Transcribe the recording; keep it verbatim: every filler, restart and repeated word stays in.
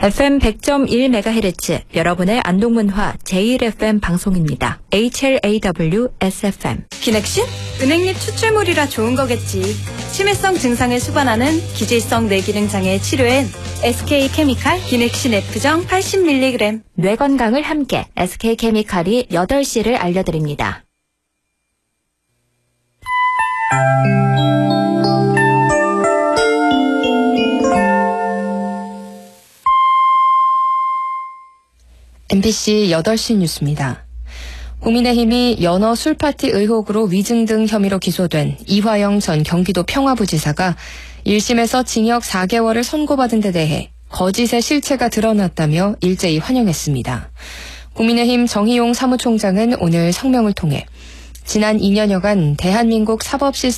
에프엠 백 점 일 메가헤르츠 여러분의 안동문화 제일 에프엠 방송입니다. 에이치엘에이더블유 에스에프엠. 기넥신? 은행잎 추출물이라 좋은 거겠지. 치매성 증상을 수반하는 기질성 뇌기능 장애 치료엔 에스케이케미칼 기넥신 F정 팔십 밀리그램. 뇌 건강을 함께 에스케이케미칼이 여덟 시를 알려드립니다. 엠비씨 여덟 시 뉴스입니다. 국민의힘이 연어 술파티 의혹으로 위증 등 혐의로 기소된 이화영 전 경기도 평화부지사가 일 심에서 징역 사 개월을 선고받은 데 대해 거짓의 실체가 드러났다며 일제히 환영했습니다. 국민의힘 정의용 사무총장은 오늘 성명을 통해 지난 이 년여간 대한민국 사법 시스템